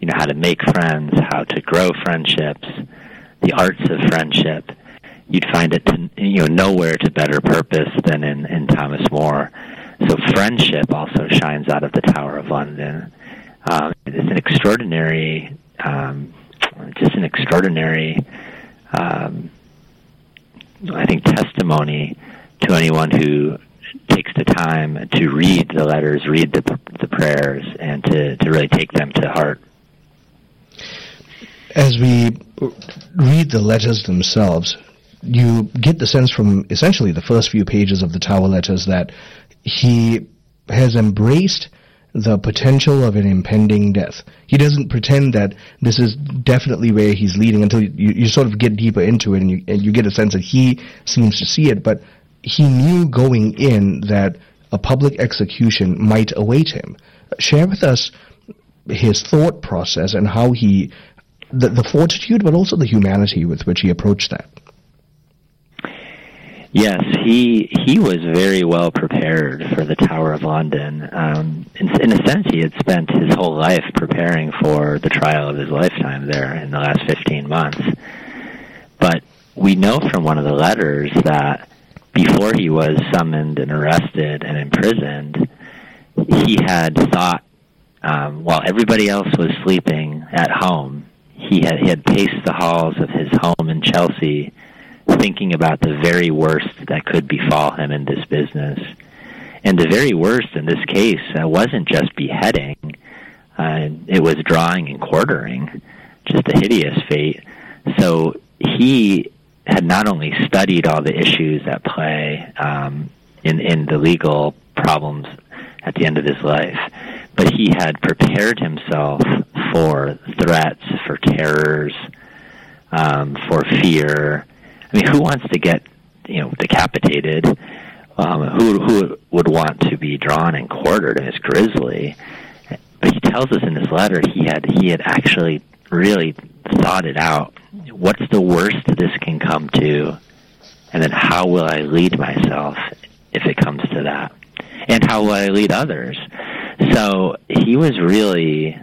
how to make friends, how to grow friendships, the arts of friendship, you'd find it nowhere to better purpose than in Thomas More. So friendship also shines out of the Tower of London. It's an extraordinary, I think, testimony to anyone who takes the time to read the letters, read the prayers, and to really take them to heart. As we read the letters themselves, you get the sense from essentially the first few pages of the Tower Letters that he has embraced the potential of an impending death. He doesn't pretend that this is definitely where he's leading until you sort of get deeper into it, and you get a sense that he seems to see it, but he knew going in that a public execution might await him. Share with us his thought process and how the fortitude, but also the humanity with which he approached that. Yes, he was very well prepared for the Tower of London. In a sense, he had spent his whole life preparing for the trial of his lifetime there in the last 15 months. But we know from one of the letters that before he was summoned and arrested and imprisoned, he had thought, while everybody else was sleeping at home, he had paced the halls of his home in Chelsea, thinking about the very worst that could befall him in this business. And the very worst in this case wasn't just beheading, it was drawing and quartering, just a hideous fate. So he had not only studied all the issues at play in the legal problems at the end of his life, but he had prepared himself for threats, for terrors, for fear. I mean, who wants to get, decapitated? Who would want to be drawn and quartered? And it's grisly. But he tells us in this letter he had actually really thought it out. What's the worst this can come to? And then how will I lead myself if it comes to that? And how will I lead others? So he was really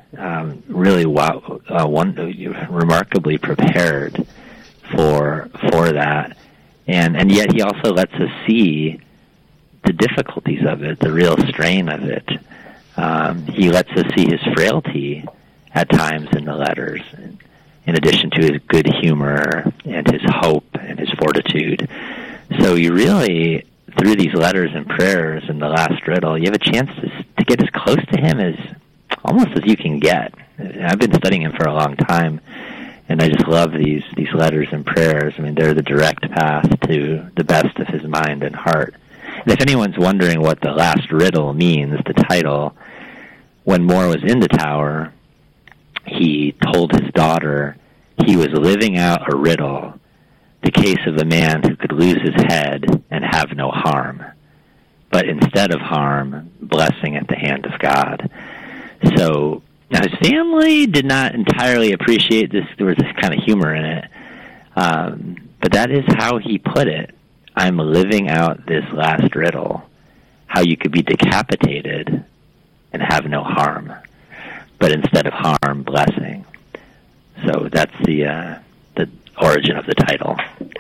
remarkably prepared for that, and yet he also lets us see the difficulties of it, the real strain of it. He lets us see his frailty at times in the letters, in addition to his good humor and his hope and his fortitude. So you really, through these letters and prayers in the last riddle, you have a chance to get as close to him as almost as you can get. I've been studying him for a long time, and I just love these letters and prayers. I mean, they're the direct path to the best of his mind and heart. And if anyone's wondering what the last riddle means, the title, when More was in the tower, he told his daughter he was living out a riddle, the case of a man who could lose his head and have no harm, but instead of harm, blessing at the hand of God. So now his family did not entirely appreciate this. There was this kind of humor in it. But that is how he put it. I'm living out this last riddle, how you could be decapitated and have no harm, but instead of harm, blessing. So that's the origin of the title.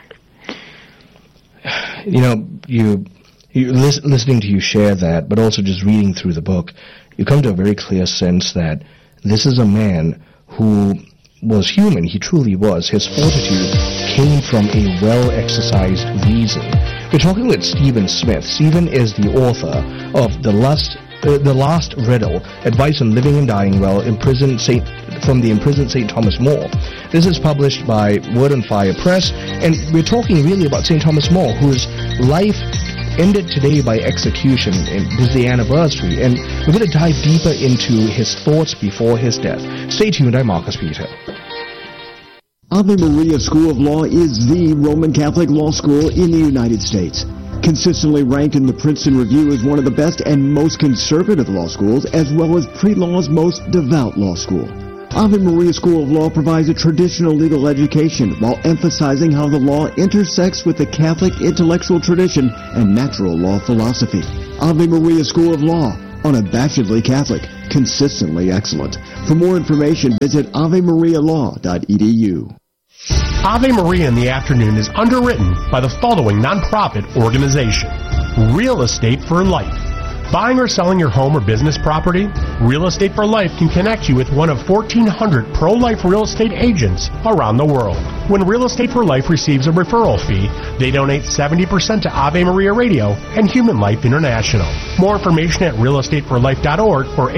Listening to you share that, but also just reading through the book, you come to a very clear sense that this is a man who was human. He truly was. His fortitude came from a well-exercised reason. We're talking with Stephen Smith. Stephen is the author of The Last Riddle, Advice on Living and Dying Well, from the imprisoned St. Thomas More. This is published by Word and Fire Press, and we're talking really about St. Thomas More, whose life ended today by execution, and this is the anniversary, and we're going to dive deeper into his thoughts before his death. Stay tuned, I'm Marcus Peter. Ave Maria School of Law is the Roman Catholic law school in the United States. Consistently ranked in the Princeton Review as one of the best and most conservative law schools, as well as pre-law's most devout law school. Ave Maria School of Law provides a traditional legal education while emphasizing how the law intersects with the Catholic intellectual tradition and natural law philosophy. Ave Maria School of Law, Unabashedly Catholic, consistently excellent. For more information, visit AveMariaLaw.edu. Ave Maria in the Afternoon is underwritten by the following nonprofit organization: Real Estate for Life. Buying or selling your home or business property? Real Estate for Life can connect you with one of 1,400 pro-life real estate agents around the world. When Real Estate for Life receives a referral fee, they donate 70% to Ave Maria Radio and Human Life International. More information at realestateforlife.org or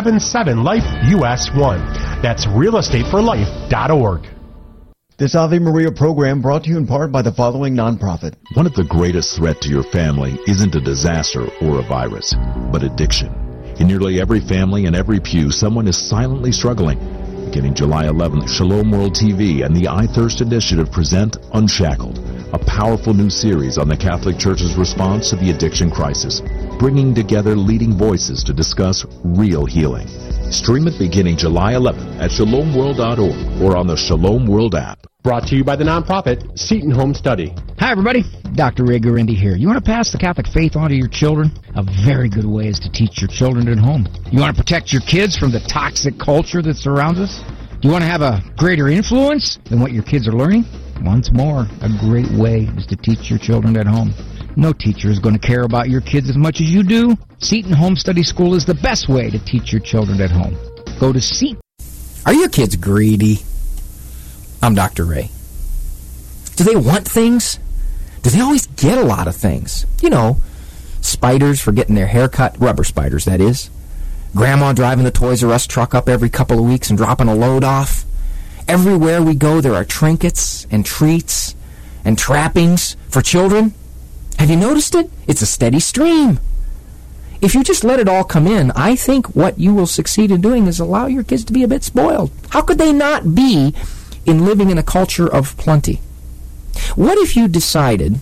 877-LIFE-US1. That's realestateforlife.org. This Ave Maria program brought to you in part by the following nonprofit. One of the greatest threats to your family isn't a disaster or a virus, but addiction. In nearly every family and every pew, someone is silently struggling. Beginning July 11th, Shalom World TV and the I Thirst Initiative present Unshackled, a powerful new series on the Catholic Church's response to the addiction crisis, bringing together leading voices to discuss real healing. Stream it beginning July 11th at shalomworld.org or on the Shalom World app. Brought to you by the nonprofit Seton Home Study. Hi, everybody. Dr. Ray Garindi here. You want to pass the Catholic faith on to your children? A very good way is to teach your children at home. You want to protect your kids from the toxic culture that surrounds us? Do you want to have a greater influence than what your kids are learning? Once more, a great way is to teach your children at home. No teacher is going to care about your kids as much as you do. Seton Home Study School is the best way to teach your children at home. Go to Seton. Are your kids greedy? I'm Dr. Ray. Do they want things? Do they always get a lot of things? You know, spiders for getting their hair cut, rubber spiders, that is. Grandma driving the Toys R Us truck up every couple of weeks and dropping a load off. Everywhere we go, there are trinkets and treats and trappings for children. Have you noticed it? It's a steady stream. If you just let it all come in, I think what you will succeed in doing is allow your kids to be a bit spoiled. How could they not be in living in a culture of plenty? What if you decided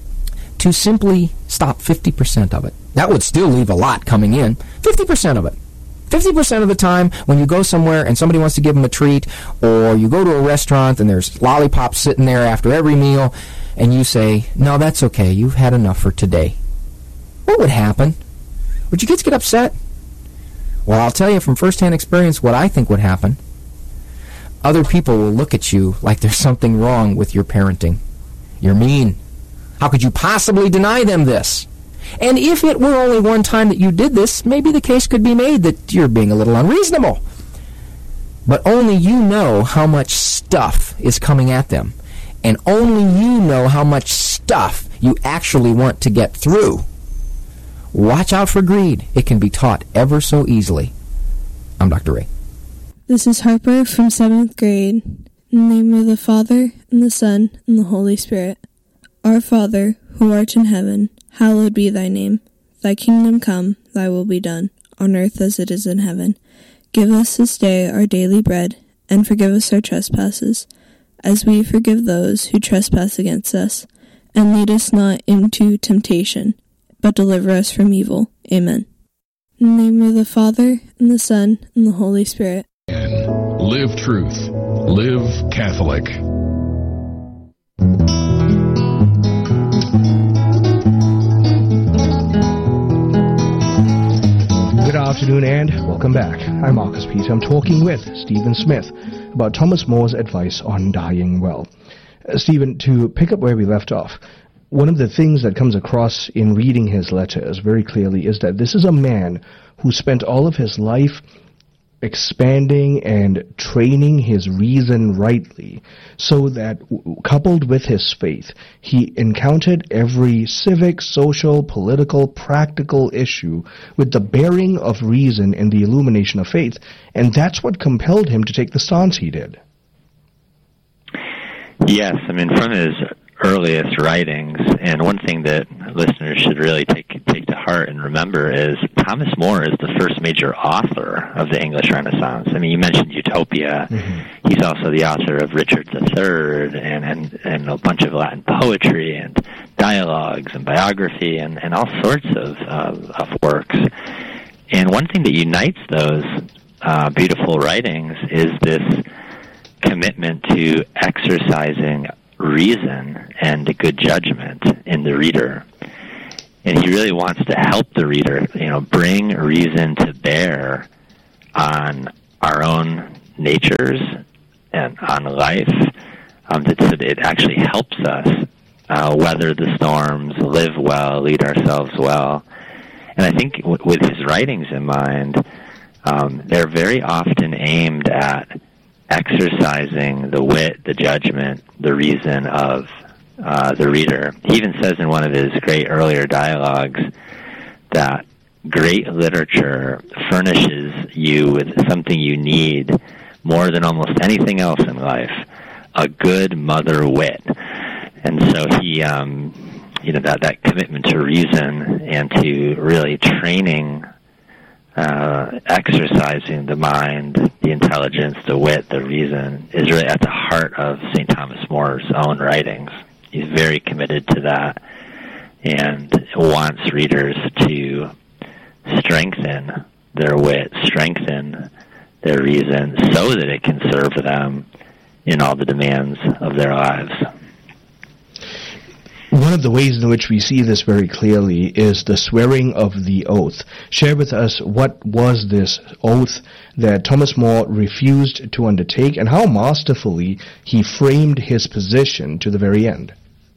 to simply stop 50% of it? That would still leave a lot coming in. 50% of it. 50% of the time when you go somewhere and somebody wants to give them a treat, or you go to a restaurant and there's lollipops sitting there after every meal, and you say, no, that's okay, you've had enough for today. What would happen? Would your kids get upset? Well, I'll tell you from firsthand experience what I think would happen. Other people will look at you like there's something wrong with your parenting. You're mean. How could you possibly deny them this? And if it were only one time that you did this, maybe the case could be made that you're being a little unreasonable. But only you know how much stuff is coming at them. And only you know how much stuff you actually want to get through. Watch out for greed. It can be taught ever so easily. I'm Dr. Ray. This is Harper from 7th grade. In the name of the Father, and the Son, and the Holy Spirit. Our Father, who art in heaven, hallowed be thy name. Thy kingdom come, thy will be done, on earth as it is in heaven. Give us this day our daily bread, and forgive us our trespasses, as we forgive those who trespass against us. And lead us not into temptation, but deliver us from evil. Amen. In the name of the Father, and the Son, and the Holy Spirit. Live truth. Live Catholic. Good afternoon and welcome back. I'm Marcus Peter. I'm talking with Stephen Smith about Thomas More's advice on dying well. Stephen, to pick up where we left off, one of the things that comes across in reading his letters very clearly is that this is a man who spent all of his life expanding and training his reason rightly, so that, coupled with his faith, he encountered every civic, social, political, practical issue with the bearing of reason and the illumination of faith, and that's what compelled him to take the stance he did. Yes, I mean, from his earliest writings, and one thing that listeners should really take to heart and remember is Thomas More is the first major author of the English Renaissance. I mean, you mentioned Utopia. Mm-hmm. He's also the author of Richard III and a bunch of Latin poetry and dialogues and biography and all sorts of works. And one thing that unites those beautiful writings is this commitment to exercising reason and good judgment in the reader. And he really wants to help the reader, bring reason to bear on our own natures and on life, that it actually helps us weather the storms, live well, lead ourselves well. And I think with his writings in mind, they're very often aimed at exercising the wit, the judgment, the reason of the reader. He even says in one of his great earlier dialogues that great literature furnishes you with something you need more than almost anything else in life, a good mother wit. And so he, that commitment to reason and to really training, exercising the mind, the intelligence, the wit, the reason, is really at the heart of St. Thomas More's own writings. He's very committed to that and wants readers to strengthen their wit, strengthen their reason, so that it can serve them in all the demands of their lives. One of the ways in which we see this very clearly is the swearing of the oath. Share with us what was this oath that Thomas More refused to undertake, and how masterfully he framed his position to the very end.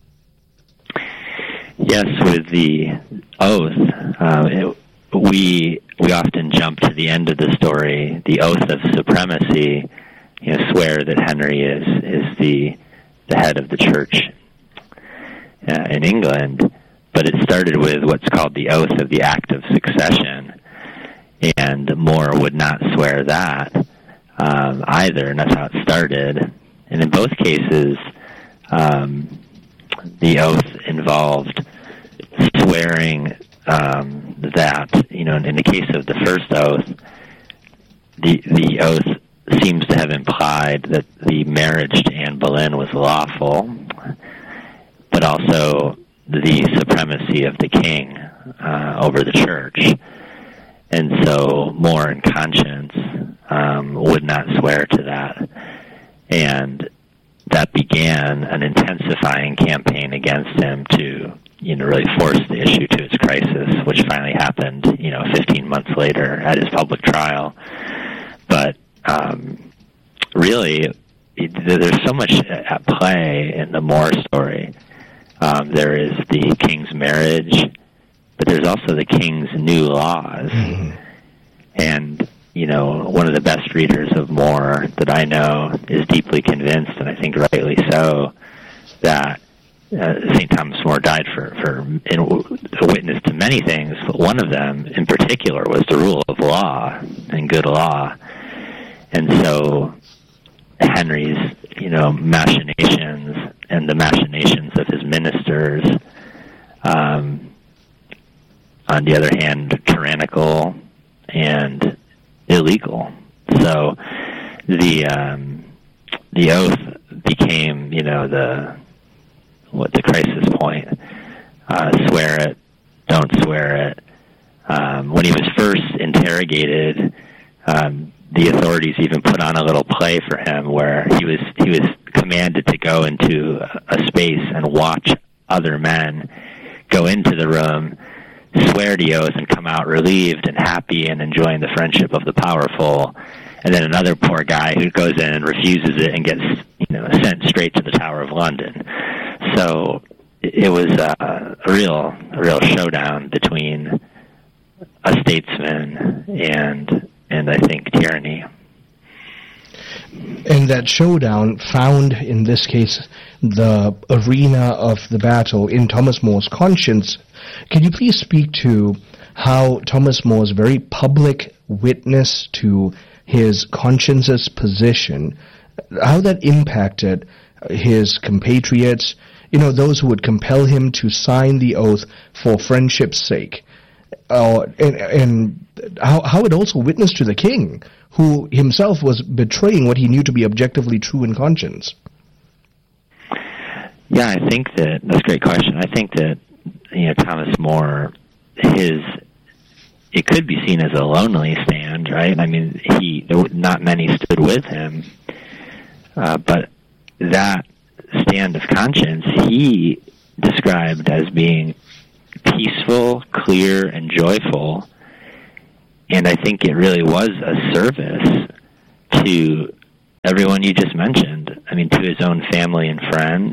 Yes, with the oath, we often jump to the end of the story, the oath of supremacy, swear that Henry is the head of the church in England, but it started with what's called the oath of the Act of Succession, and More would not swear that either, and that's how it started. And in both cases, the oath involved swearing that, in the case of the first oath, the oath seems to have implied that the marriage to Anne Boleyn was lawful, but also the supremacy of the king over the church. And so More in conscience would not swear to that. And that began an intensifying campaign against him to, really force the issue to its crisis, which finally happened, 15 months later at his public trial. But really, there's so much at play in the More story. There is the king's marriage, but there's also the king's new laws. Mm-hmm. And, one of the best readers of More that I know is deeply convinced, and I think rightly so, that St. Thomas More died for a witness to many things, but one of them in particular was the rule of law and good law. And so Henry's, machinations and the machinations of his ministers, on the other hand, tyrannical and illegal. So the oath became, the crisis point. Swear it, don't swear it. When he was first interrogated, the authorities even put on a little play for him where he was commanded to go into a space and watch other men go into the room, swear the oath, and come out relieved and happy and enjoying the friendship of the powerful. And then another poor guy who goes in and refuses it and gets, sent straight to the Tower of London. So it was a real showdown between a statesman and I think tyranny. And that showdown found, in this case, the arena of the battle in Thomas More's conscience. Can you please speak to how Thomas More's very public witness to his conscience's position, how that impacted his compatriots, those who would compel him to sign the oath for friendship's sake, and how it also witnessed to the king, who himself was betraying what he knew to be objectively true in conscience? Yeah, I think that's a great question. I think that, Thomas More, it could be seen as a lonely stand, right? I mean, not many stood with him, but that stand of conscience he described as being peaceful, clear, and joyful. And I think it really was a service to everyone you just mentioned. I mean, to his own family and friends,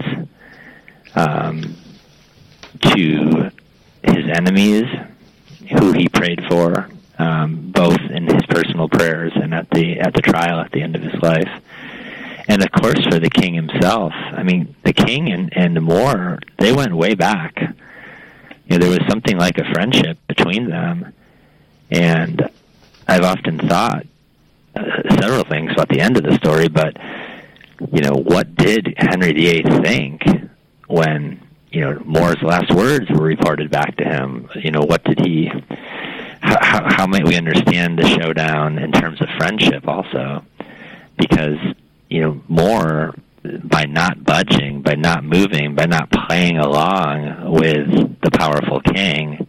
to his enemies, who he prayed for, both in his personal prayers and at the trial at the end of his life. And of course for the king himself. I mean, the king and Moore, they went way back. You know, there was something like a friendship between them. And I've often thought several things about the end of the story, but, you know, what did Henry VIII think when, you know, Moore's last words were reported back to him? You know, what did he... How might we understand the showdown in terms of friendship also? Because, you know, Moore, by not budging, by not moving, by not playing along with the powerful king,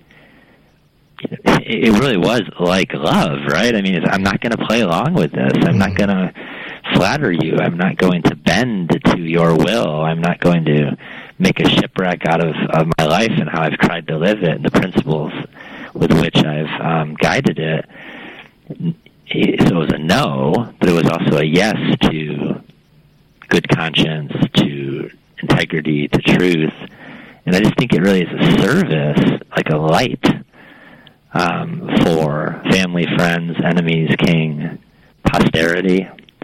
it really was like love, right? I mean, I'm not going to play along with this. I'm not going to flatter you. I'm not going to bend to your will. I'm not going to make a shipwreck out of my life and how I've tried to live it and the principles with which I've guided it. So it was a no, but it was also a yes to good conscience, to integrity, to truth. And I just think it really is a service, like a light, for family, friends, enemies, king, posterity.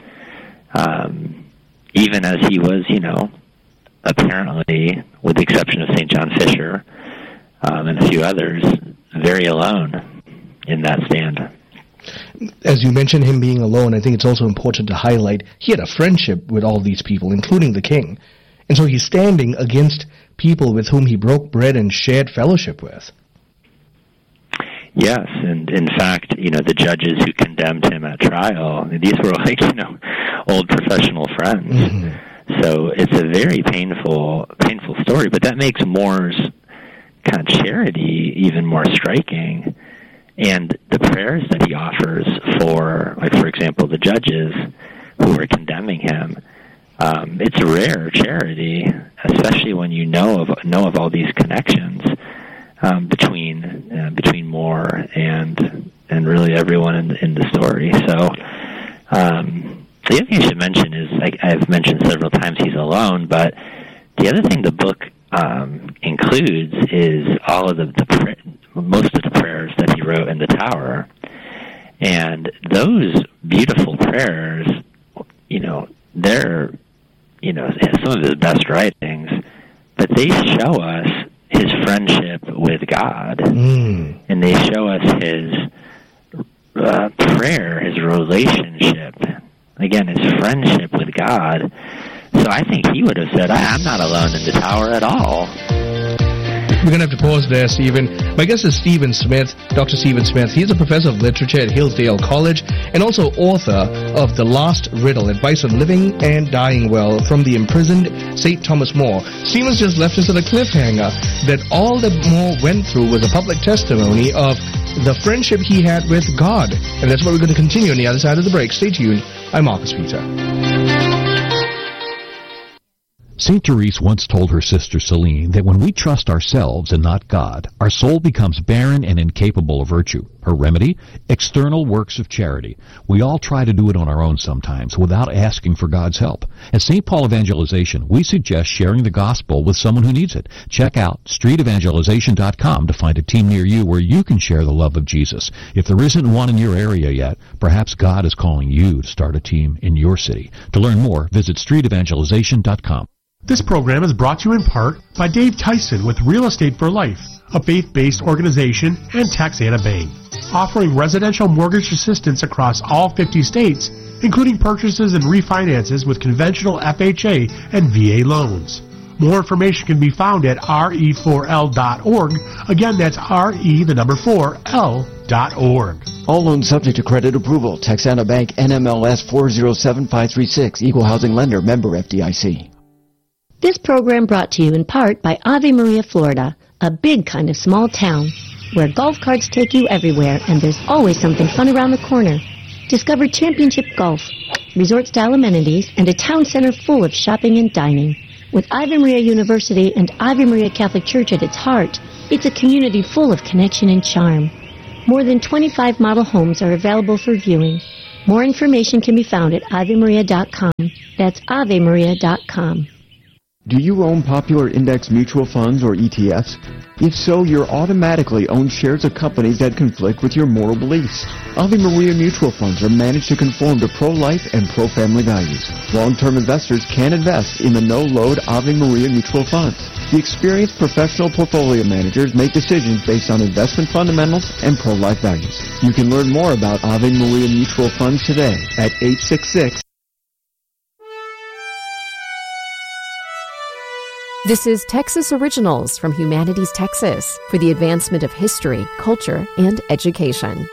Even as he was, you know, apparently, with the exception of St. John Fisher and a few others, very alone in that stand. As you mentioned him being alone, I think it's also important to highlight he had a friendship with all these people, including the king. And so he's standing against people with whom he broke bread and shared fellowship with. Yes, and in fact, you know, the judges who condemned him at trial, these were like, you know, old professional friends. Mm-hmm. So it's a very painful story, but that makes Moore's kind of charity even more striking. And the prayers that he offers for, like, for example, the judges who were condemning him, it's a rare charity, especially when you know of all these connections between Moore and really everyone in the story. So the other thing I should mention is, I've mentioned several times he's alone, but the other thing the book includes is all of most of the prayers that he wrote in the tower. And those beautiful prayers, you know, they're, you know, some of his best writings, but they show us his friendship with God. And they show us his prayer, his relationship, again, his friendship with God. So I think he would have said, I'm not alone in the tower at all. We're going to have to pause there, Stephen. My guest is Stephen Smith, Dr. Stephen Smith. He's a professor of literature at Hillsdale College and also author of The Last Riddle, Advice on Living and Dying Well from the Imprisoned St. Thomas More. Stephen's just left us with a cliffhanger that all that More went through was a public testimony of the friendship he had with God. And that's what we're going to continue on the other side of the break. Stay tuned. I'm Marcus Peter. St. Therese once told her sister Celine that when we trust ourselves and not God, our soul becomes barren and incapable of virtue. Her remedy? External works of charity. We all try to do it on our own sometimes without asking for God's help. At St. Paul Evangelization, we suggest sharing the gospel with someone who needs it. Check out streetevangelization.com to find a team near you where you can share the love of Jesus. If there isn't one in your area yet, perhaps God is calling you to start a team in your city. To learn more, visit streetevangelization.com. This program is brought to you in part by Dave Tyson with Real Estate for Life, a faith-based organization, and Texana Bank, offering residential mortgage assistance across all 50 states, including purchases and refinances with conventional FHA and VA loans. More information can be found at re4l.org. Again, that's re4l.org. All loans subject to credit approval. Texana Bank, NMLS 407536, Equal Housing Lender, member FDIC. This program brought to you in part by Ave Maria, Florida, a big kind of small town where golf carts take you everywhere and there's always something fun around the corner. Discover championship golf, resort-style amenities, and a town center full of shopping and dining. With Ave Maria University and Ave Maria Catholic Church at its heart, It's a community full of connection and charm. More than 25 model homes are available for viewing. More information can be found at AveMaria.com. That's AveMaria.com. Do you own popular index mutual funds or ETFs? If so, you're automatically own shares of companies that conflict with your moral beliefs. Ave Maria mutual funds are managed to conform to pro-life and pro-family values. Long-term investors can invest in the no-load Ave Maria mutual funds. The experienced professional portfolio managers make decisions based on investment fundamentals and pro-life values. You can learn more about Ave Maria mutual funds today at 866. This is Texas Originals from Humanities Texas for the advancement of history, culture, and education.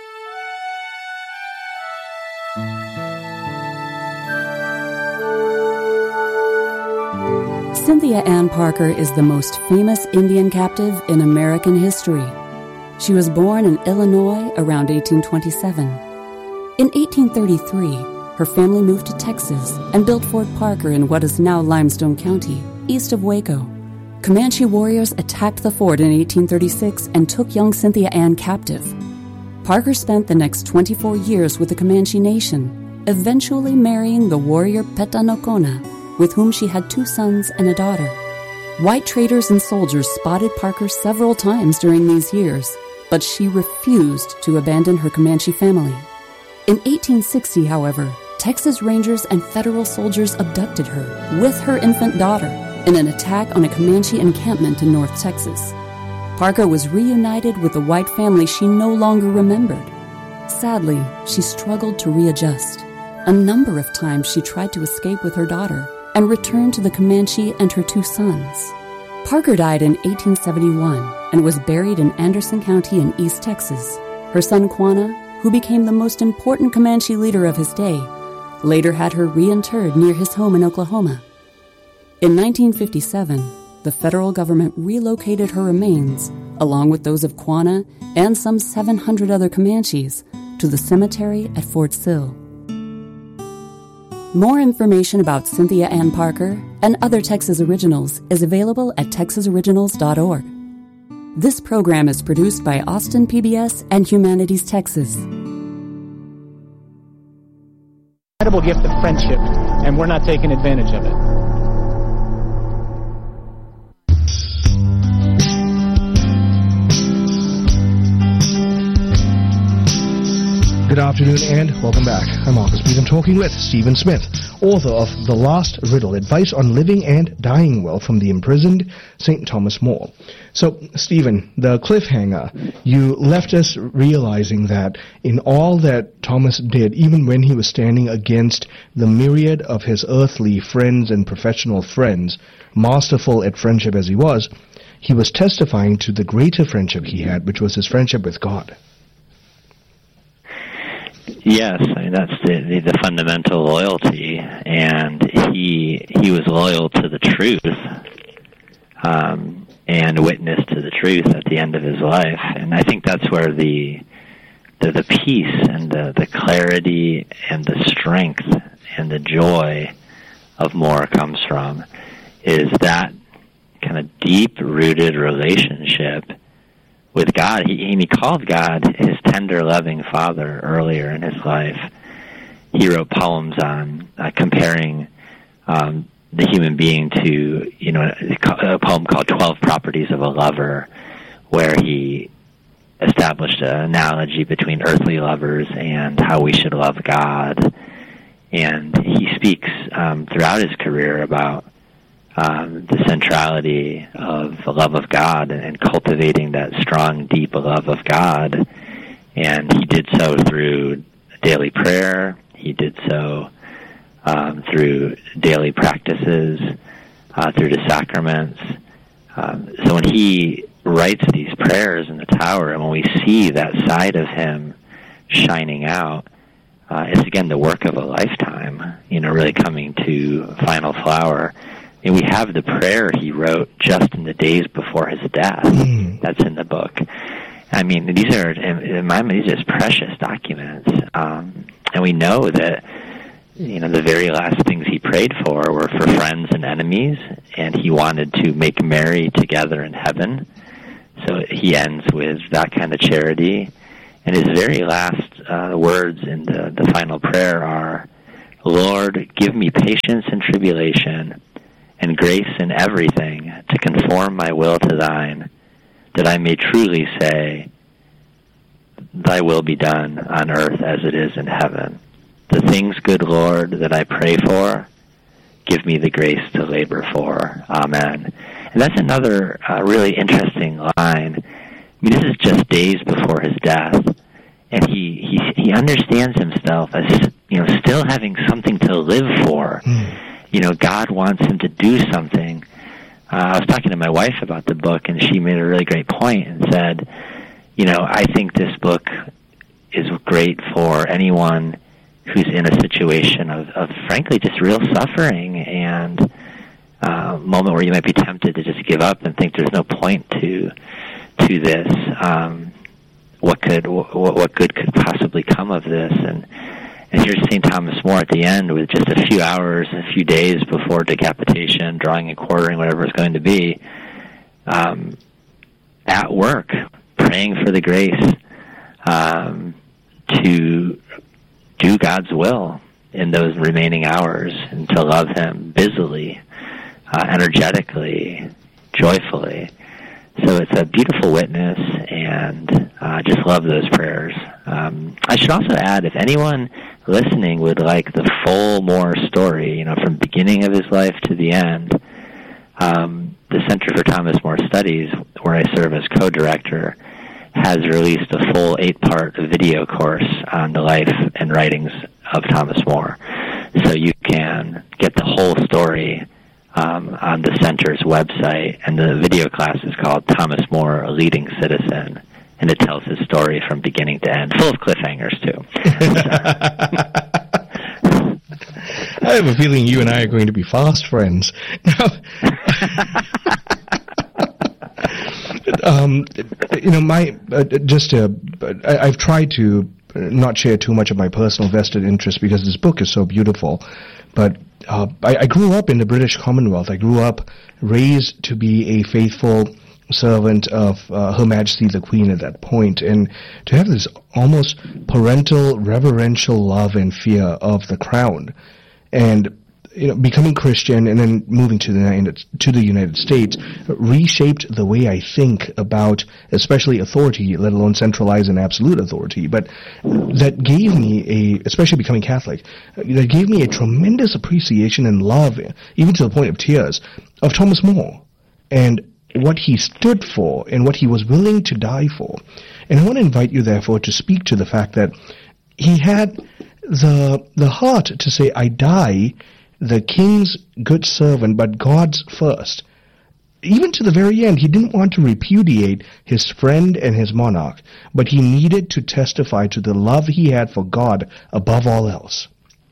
Cynthia Ann Parker is the most famous Indian captive in American history. She was born in Illinois around 1827. In 1833, her family moved to Texas and built Fort Parker in what is now Limestone County, east of Waco. Comanche warriors attacked the fort in 1836 and took young Cynthia Ann captive. Parker spent the next 24 years with the Comanche Nation, eventually marrying the warrior Petanocona, with whom she had 2 sons and a daughter. White traders and soldiers spotted Parker several times during these years, but she refused to abandon her Comanche family. In 1860, however, Texas Rangers and federal soldiers abducted her with her infant daughter in an attack on a Comanche encampment in North Texas. Parker was reunited with the white family she no longer remembered. Sadly, she struggled to readjust. A number of times she tried to escape with her daughter and returned to the Comanche and her 2 sons. Parker died in 1871 and was buried in Anderson County in East Texas. Her son Quanah, who became the most important Comanche leader of his day, later had her reinterred near his home in Oklahoma. In 1957, the federal government relocated her remains, along with those of Quanah and some 700 other Comanches, to the cemetery at Fort Sill. More information about Cynthia Ann Parker and other Texas Originals is available at texasoriginals.org. This program is produced by Austin PBS and Humanities Texas. Incredible gift of friendship, and we're not taking advantage of it. Good afternoon and welcome back. I'm Marcus Beaton talking with Stephen Smith, author of The Last Riddle, Advice on Living and Dying Well from the Imprisoned St. Thomas More. So, Stephen, the cliffhanger, you left us realizing that in all that Thomas did, even when he was standing against the myriad of his earthly friends and professional friends, masterful at friendship as he was testifying to the greater friendship he had, which was his friendship with God. Yes, I mean that's the fundamental loyalty, and he was loyal to the truth, and witnessed to the truth at the end of his life. And I think that's where the peace and the clarity and the strength and the joy of More comes from, is that kind of deep-rooted relationship with God. He called God his tender, loving Father earlier in his life. He wrote poems on comparing the human being to, a poem called 12 Properties of a Lover, where he established an analogy between earthly lovers and how we should love God. And he speaks throughout his career about the centrality of the love of God and cultivating that strong, deep love of God. And he did so through daily prayer. He did so through daily practices, through the sacraments. So when he writes these prayers in the tower, and when we see that side of him shining out, it's again the work of a lifetime, really coming to final flower. And we have the prayer he wrote just in the days before his death. That's in the book. I mean, these are just precious documents. And we know that, the very last things he prayed for were for friends and enemies, and he wanted to make merry together in heaven. So he ends with that kind of charity. And his very last words in the final prayer are, Lord, give me patience in tribulation and grace in everything to conform my will to thine, that I may truly say, thy will be done on earth as it is in heaven. The things, good Lord, that I pray for, give me the grace to labor for. Amen. And that's another really interesting line. I mean, this is just days before his death, and he understands himself as, still having something to live for. God wants him to do something. I was talking to my wife about the book, and she made a really great point and said, I think this book is great for anyone who's in a situation of frankly, just real suffering and a moment where you might be tempted to just give up and think there's no point to this. What good could possibly come of this? And here's St. Thomas More at the end with just a few hours, a few days before decapitation, drawing and quartering, whatever it's going to be, at work, praying for the grace to do God's will in those remaining hours and to love Him busily, energetically, joyfully. So it's a beautiful witness, and I just love those prayers. I should also add, if anyone listening would like the full More story, from beginning of his life to the end, the Center for Thomas More Studies, where I serve as co-director, has released a full 8-part video course on the life and writings of Thomas More. So you can get the whole story on the center's website, and the video class is called Thomas More, a Leading Citizen, and it tells his story from beginning to end, full of cliffhangers, too. I have a feeling you and I are going to be fast friends. I've tried to not share too much of my personal vested interest because this book is so beautiful, but I grew up in the British Commonwealth. I grew up raised to be a faithful servant of Her Majesty the Queen at that point, and to have this almost parental, reverential love and fear of the crown, and becoming Christian and then moving to the United States reshaped the way I think about especially authority, let alone centralized and absolute authority. But that gave me especially becoming Catholic, that gave me a tremendous appreciation and love, even to the point of tears, of Thomas More and what he stood for and what he was willing to die for. And I want to invite you, therefore, to speak to the fact that he had the heart to say, I die the king's good servant, but God's first. Even to the very end, he didn't want to repudiate his friend and his monarch, but he needed to testify to the love he had for God above all else.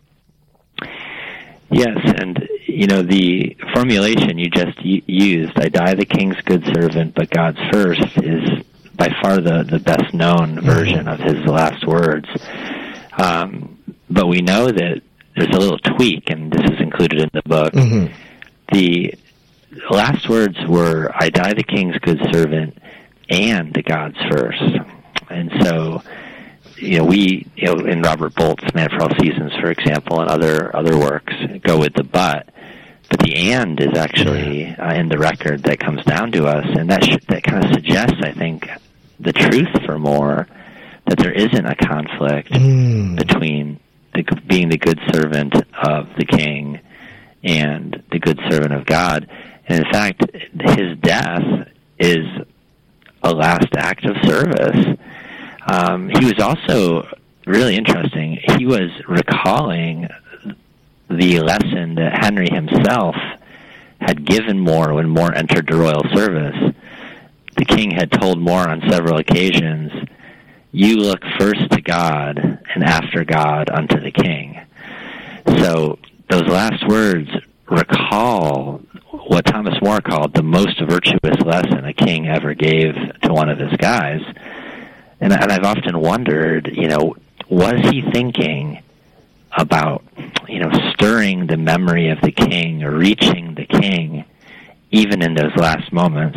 Yes, and the formulation you just used, I die the king's good servant, but God's first, is by far the best known version of his last words. But we know that there's a little tweak, and this is included in the book. Mm-hmm. The last words were, I die the king's good servant and the God's first. And so, we, in Robert Bolt's Man for All Seasons, for example, and other works, go with the but the and is actually in the record that comes down to us, and that kind of suggests, I think, the truth for More, that there isn't a conflict between being the good servant of the king and the good servant of God. And in fact, his death is a last act of service. He was also really interesting. He was recalling the lesson that Henry himself had given More when More entered the royal service. The king had told More on several occasions, you look first to God, and after God unto the king. So those last words recall what Thomas More called the most virtuous lesson a king ever gave to one of his guys. And I've often wondered, was he thinking about, stirring the memory of the king, or reaching the king, even in those last moments?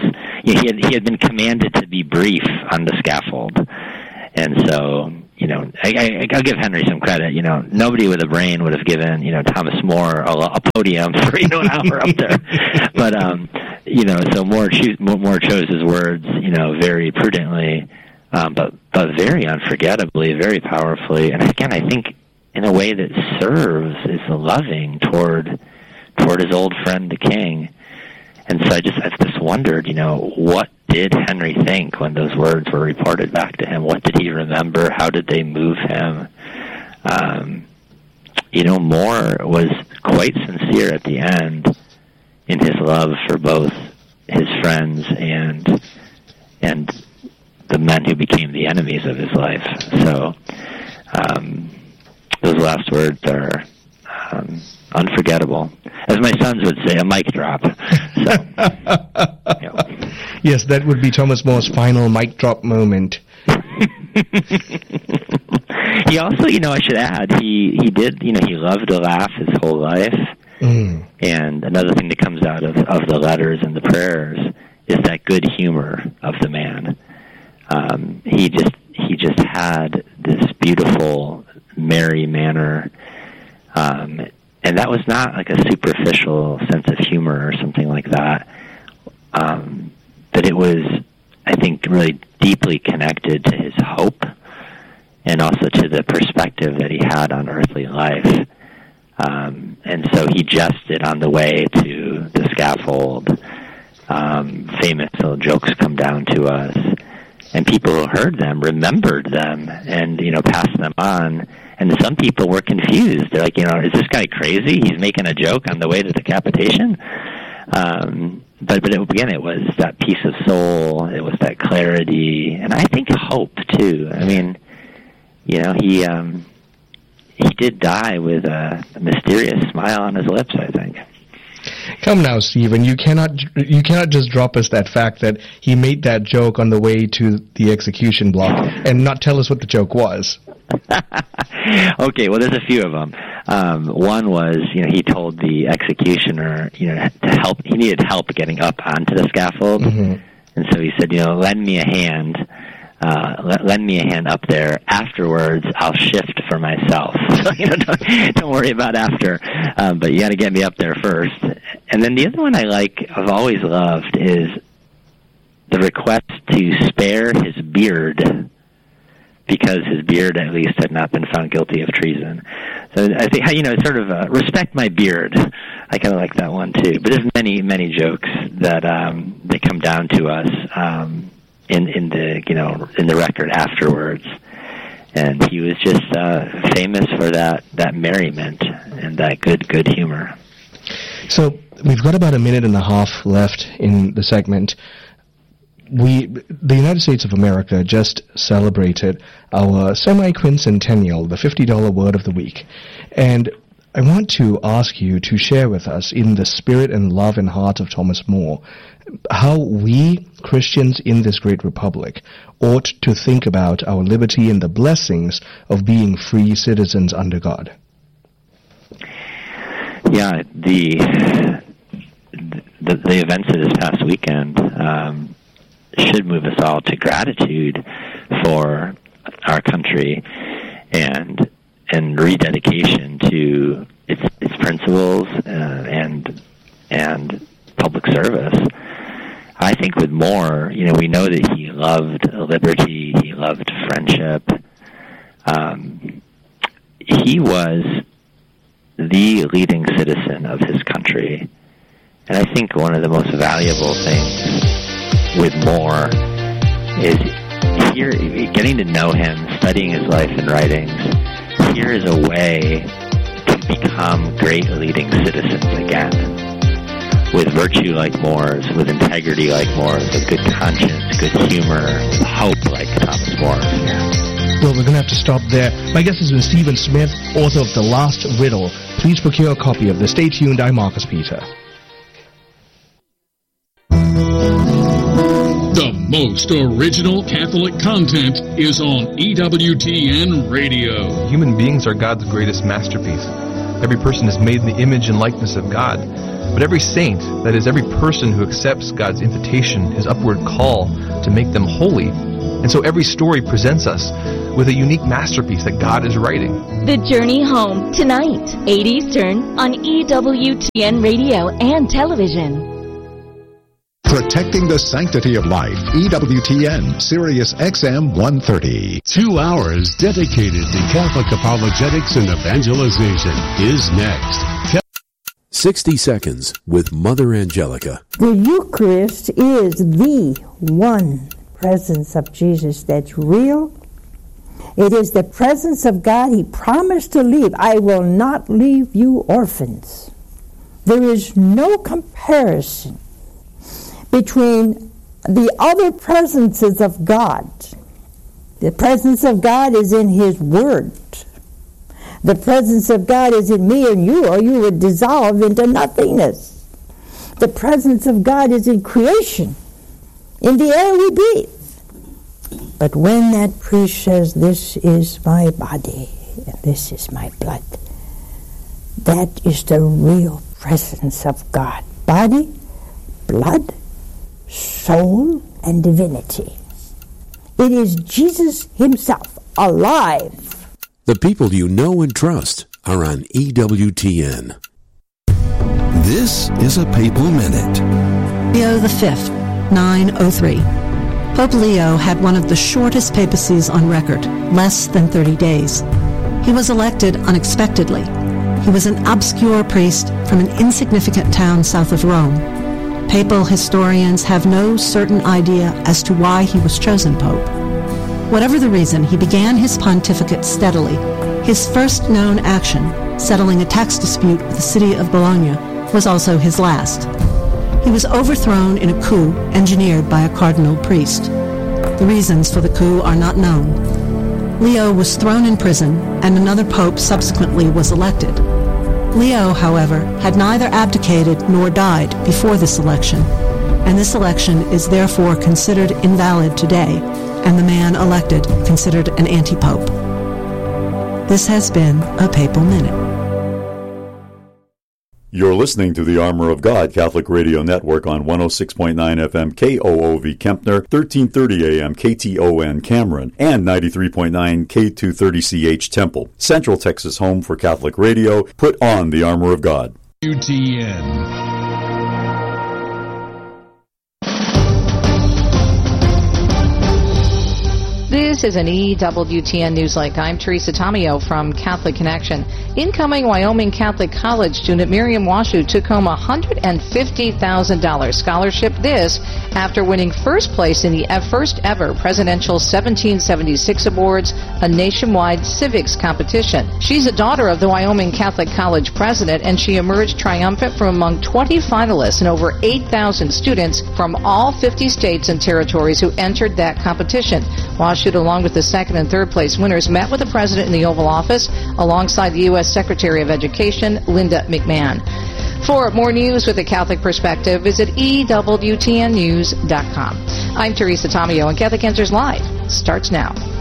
he had been commanded to be brief on the scaffold, and so I'll give Henry some credit. Nobody with a brain would have given Thomas More a podium for an hour up there, but so More chose his words very prudently, but very unforgettably, very powerfully, and again I think in a way that serves is loving toward his old friend the king. And so I've just wondered, what did Henry think when those words were reported back to him? What did he remember? How did they move him? More was quite sincere at the end in his love for both his friends and the men who became the enemies of his life. So those last words are unforgettable. As my sons would say, a mic drop. So, Yes, that would be Thomas More's final mic drop moment. He also, I should add, he did, he loved to laugh his whole life. Mm. And another thing that comes out of the letters and the prayers is that good humor of the man. He just had this beautiful, merry manner, and that was not like a superficial sense of humor or something like that. But it was, I think, really deeply connected to his hope and also to the perspective that he had on earthly life. And so he jested on the way to the scaffold. Famous little jokes come down to us. And people who heard them remembered them and, passed them on. And some people were confused. They're like, is this guy crazy? He's making a joke on the way to decapitation? But again, it was that peace of soul. It was that clarity. And I think hope, too. I mean, he did die with a mysterious smile on his lips, I think. Come now, Stephen. You cannot just drop us that fact that he made that joke on the way to the execution block and not tell us what the joke was. Okay, well, there's a few of them. One was, he told the executioner, to help. He needed help getting up onto the scaffold, mm-hmm. And so he said, lend me a hand. Lend me a hand up there. Afterwards, I'll shift for myself. So, don't worry about after. But you got to get me up there first. And then the other one I've always loved is the request to spare his beard because his beard, at least, had not been found guilty of treason. So I think, sort of respect my beard. I kind of like that one, too. But there's many, many jokes that they come down to us in the record afterwards, and he was just famous for that merriment and that good humor. So we've got about a minute and a half left in the segment. The United States of America just celebrated our semi-quincentennial, the $50 word of the week, and I want to ask you to share with us, in the spirit and love and heart of Thomas More, how we, Christians in this great republic, ought to think about our liberty and the blessings of being free citizens under God. Yeah, the events of this past weekend should move us all to gratitude for our country and rededication to its principles and public service. I think with More, we know that he loved liberty, he loved friendship. He was the leading citizen of his country. And I think one of the most valuable things with More is getting to know him, studying his life and writings. Here is a way to become great leading citizens again. With virtue like More's, with integrity like More's, with good conscience, good humor, with hope like Thomas More's. Well, we're going to have to stop there. My guest has been Stephen Smith, author of The Last Riddle. Please procure a copy of this. Stay tuned. I'm Marcus Peter. The most original Catholic content is on EWTN Radio. Human beings are God's greatest masterpiece. Every person is made in the image and likeness of God. But every saint, that is, every person who accepts God's invitation, his upward call to make them holy. And so every story presents us with a unique masterpiece that God is writing. The Journey Home, tonight, 8 Eastern, on EWTN Radio and Television. Protecting the sanctity of life. EWTN, Sirius XM 130. 2 hours dedicated to Catholic apologetics and evangelization is next. 60 Seconds with Mother Angelica. The Eucharist is the one presence of Jesus that's real. It is the presence of God. He promised to leave. I will not leave you orphans. There is no comparison between the other presences of God. The presence of God is in His Word. The presence of God is in me and you, or you would dissolve into nothingness. The presence of God is in creation, in the air we breathe. But when that priest says, "This is my body, and this is my blood," that is the real presence of God. Body, blood, soul, and divinity. It is Jesus Himself, alive. The people you know and trust are on EWTN. This is a Papal Minute. Leo V, 903. Pope Leo had one of the shortest papacies on record, less than 30 days. He was elected unexpectedly. He was an obscure priest from an insignificant town south of Rome. Papal historians have no certain idea as to why he was chosen pope. Whatever the reason, he began his pontificate steadily. His first known action, settling a tax dispute with the city of Bologna, was also his last. He was overthrown in a coup engineered by a cardinal priest. The reasons for the coup are not known. Leo was thrown in prison, and another pope subsequently was elected. Leo, however, had neither abdicated nor died before this election, and this election is therefore considered invalid today, and the man elected considered an anti-pope. This has been a Papal Minute. You're listening to the Armor of God Catholic Radio Network on 106.9 FM KOOV Kempner, 1330 AM KTON Cameron, and 93.9 K230CH Temple. Central Texas home for Catholic radio. Put on the Armor of God. UTN. This is an EWTN Newslink. I'm Teresa Tomeo from Catholic Connection. Incoming Wyoming Catholic College student Miriam Washu took home a $150,000 scholarship. This after winning first place in the first ever Presidential 1776 Awards, a nationwide civics competition. She's a daughter of the Wyoming Catholic College president, and she emerged triumphant from among 20 finalists and over 8,000 students from all 50 states and territories who entered that competition. Washu, along with the second and third place winners, met with the president in the Oval Office alongside the U.S. Secretary of Education, Linda McMahon. For more news with a Catholic perspective, visit EWTNnews.com. I'm Teresa Tomeo, and Catholic Answers Live starts now.